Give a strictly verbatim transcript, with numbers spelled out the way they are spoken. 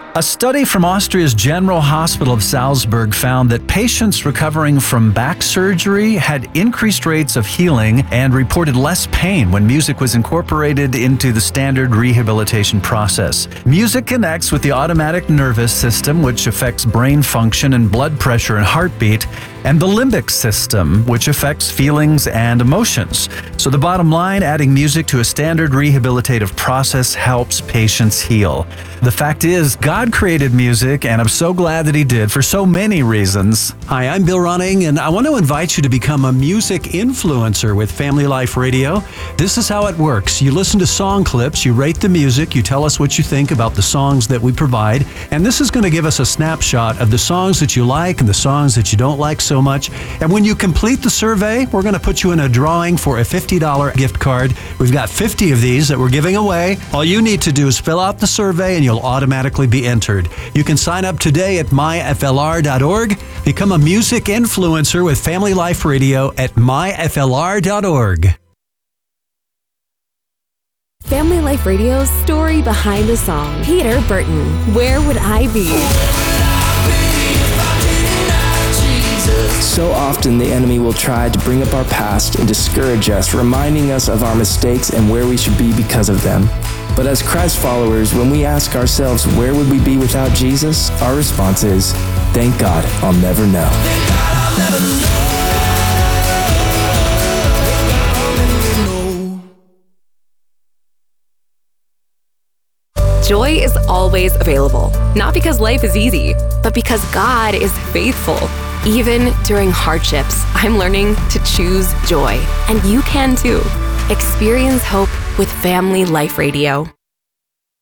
A study from Austria's General Hospital of Salzburg found that patients recovering from back surgery had increased rates of healing and reported less pain when music was incorporated into the standard rehabilitation process. Music connects with the autonomic nervous system, which affects brain function and blood pressure and heartbeat, and the limbic system, which affects feelings and emotions. So the bottom line, adding music to a standard rehabilitative process helps patients heal. The fact is, God created music, and I'm so glad that He did for so many reasons. Hi, I'm Bill Ronning, and I want to invite you to become a music influencer with Family Life Radio. This is how it works. You listen to song clips, you rate the music, you tell us what you think about the songs that we provide, and this is going to give us a snapshot of the songs that you like and the songs that you don't like so much. And when you complete the survey, we're going to put you in a drawing for a fifty dollars gift card. We've got fifty of these that we're giving away. All you need to do is fill out the survey and you'll automatically be entered. You can sign up today at my f l r dot org. Become a music influencer with Family Life Radio at my f l r dot org. Family Life Radio's story behind the song. Peter Burton, Where Would I Be? So often the enemy will try to bring up our past and discourage us, reminding us of our mistakes and where we should be because of them. But as Christ followers, when we ask ourselves, where would we be without Jesus? Our response is, thank God, I'll never know. Thank God I'll never know. Joy is always available, not because life is easy, but because God is faithful. Even during hardships, I'm learning to choose joy, and you can too. Experience hope with Family Life Radio.